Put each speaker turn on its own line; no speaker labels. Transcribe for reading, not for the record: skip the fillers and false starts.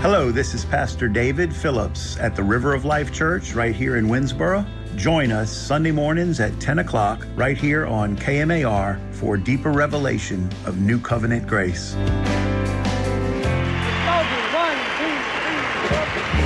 Hello, this is Pastor David Phillips at the River of Life Church right here in Winnsboro. Join us Sunday mornings at 10 o'clock right here on KMAR for deeper revelation of New Covenant grace.